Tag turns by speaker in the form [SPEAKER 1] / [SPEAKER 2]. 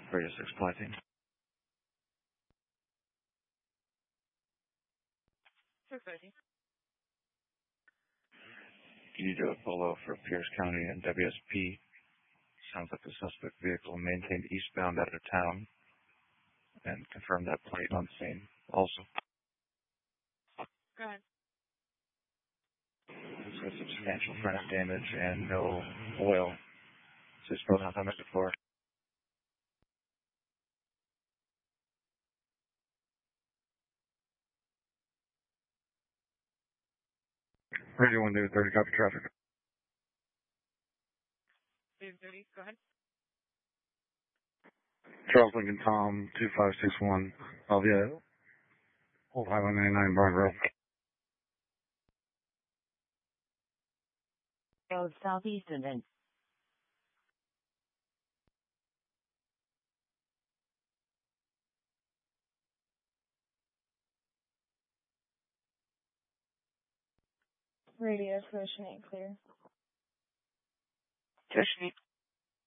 [SPEAKER 1] Radio 6 Platinum. Can you do a polo for Pierce County and WSP? Sounds like the suspect vehicle maintained eastbound out of town. And confirm that plate on scene also.
[SPEAKER 2] Go ahead.
[SPEAKER 1] There's got substantial front damage and no oil. So it's probably not done it before. Radio 1 30, copy traffic.
[SPEAKER 2] 30, go ahead.
[SPEAKER 1] Charles Lincoln Tom 2561 Alvia. Old Highway 99 Barnville.
[SPEAKER 3] Road southeastern and
[SPEAKER 2] Radio Ocean 8 clear.
[SPEAKER 3] Ocean 8